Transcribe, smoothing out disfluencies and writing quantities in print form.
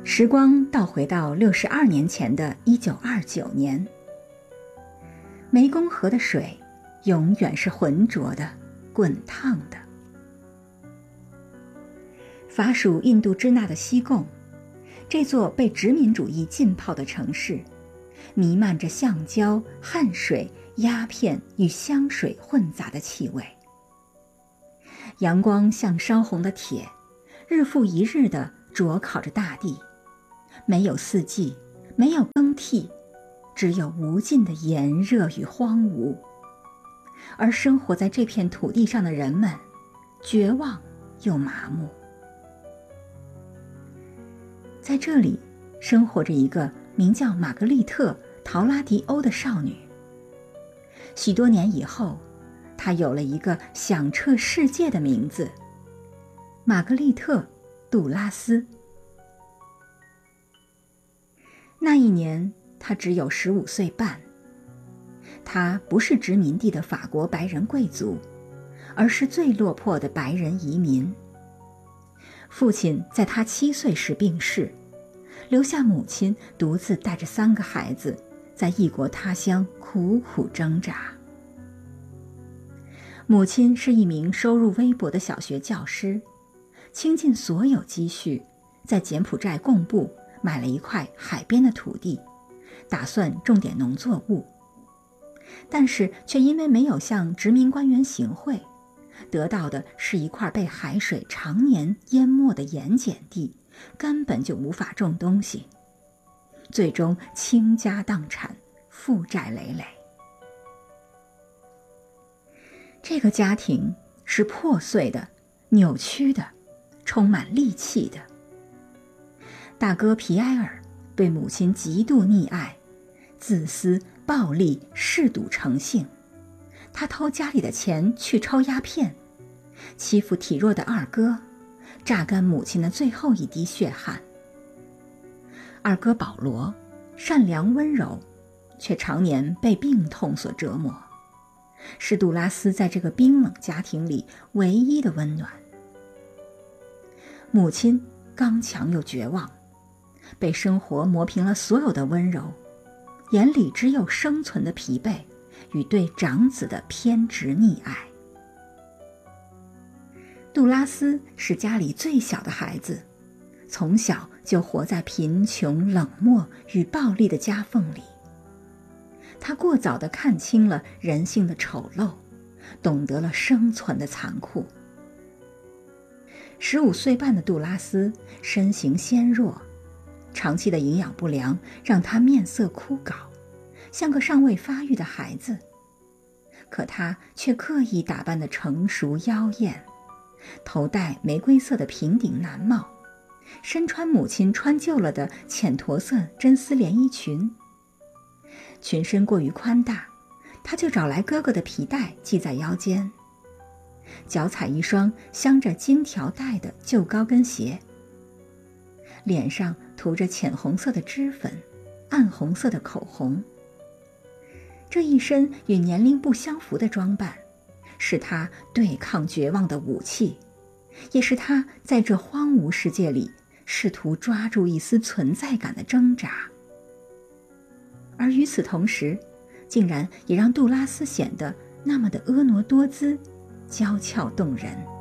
时光倒回到62年前的1929年，湄公河的水永远是浑浊的、滚烫的。法属印度支那的西贡，这座被殖民主义浸泡的城市，弥漫着橡胶、汗水、鸦片与香水混杂的气味。阳光像烧红的铁，日复一日地灼烤着大地。没有四季，没有更替，只有无尽的炎热与荒芜。而生活在这片土地上的人们，绝望又麻木。在这里生活着一个名叫玛格丽特·陶拉迪欧的少女。许多年以后，她有了一个响彻世界的名字——玛格丽特·杜拉斯。那一年，她只有15岁半。她不是殖民地的法国白人贵族，而是最落魄的白人移民。父亲在她7岁时病逝，留下母亲独自带着3个孩子，在异国他乡苦苦挣扎。母亲是一名收入微薄的小学教师，倾尽所有积蓄，在柬埔寨贡布买了一块海边的土地，打算种点农作物，但是却因为没有向殖民官员行贿，得到的是一块被海水常年淹没的盐碱地，根本就无法种东西，最终倾家荡产，负债累累。这个家庭是破碎的、扭曲的、充满戾气的。大哥皮埃尔对母亲极度溺爱，自私、暴力、嗜赌成性。他偷家里的钱去抽鸦片，欺负体弱的二哥，榨干母亲的最后一滴血汗。二哥保罗善良温柔，却常年被病痛所折磨，是杜拉斯在这个冰冷家庭里唯一的温暖。母亲刚强又绝望，被生活磨平了所有的温柔，眼里只有生存的疲惫与对长子的偏执溺爱。杜拉斯是家里最小的孩子，从小就活在贫穷、冷漠与暴力的夹缝里。他过早地看清了人性的丑陋，懂得了生存的残酷。15岁半的杜拉斯身形纤弱，长期的营养不良让他面色枯槁，像个尚未发育的孩子。可他却刻意打扮得成熟妖艳，头戴玫瑰色的平顶蓝帽，身穿母亲穿旧了的浅驼色真丝连衣裙。裙身过于宽大，他就找来哥哥的皮带系在腰间，脚踩一双镶着金条带的旧高跟鞋，脸上涂着浅红色的脂粉，暗红色的口红。这一身与年龄不相符的装扮，是他对抗绝望的武器，也是他在这荒芜世界里试图抓住一丝存在感的挣扎。而与此同时，竟然也让杜拉斯显得那么的婀娜多姿，娇俏动人。